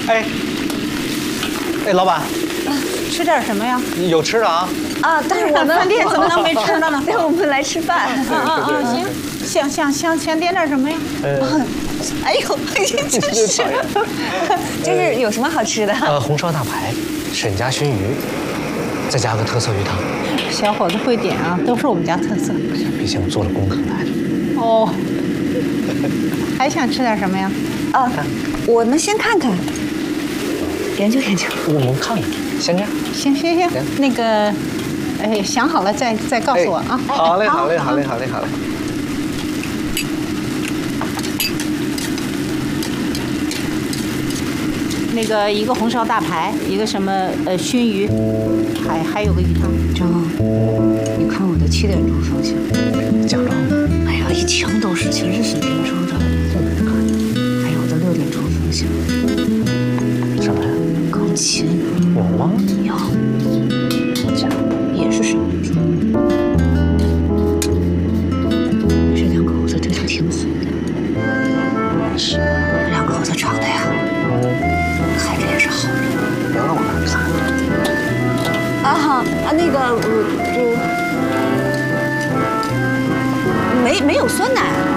哎，老板， 吃点什么呀？ 有吃的啊？ 啊，但是我们饭店怎么能没吃的呢？ 带我们来吃饭。 行，想点点什么呀？ 哎呦，真是，就是有什么好吃的？ 红烧大排，沈家熏鱼，再加个特色鱼汤。 小伙子会点啊，都是我们家特色。 毕竟做了功课来的。 哦，还想吃点什么呀？ 啊，我们先看看，研究研究。 我们看看，先这样。 行，那个，想好了再告诉我啊。 好嘞。 那个一个红烧大排，一个什么熏鱼，还有个鱼汤。 张，你看我的7点钟方向， 假装。 哎呀，一墙都是，全是水灵珠的。还有我的6点钟方向， 什么呀？ 钢琴。 我忘了。 哟，这也是水灵珠。这2口子真是挺好的。是，这2口子长得呀。看着也是好人， 别往那儿看。 那个没有酸奶。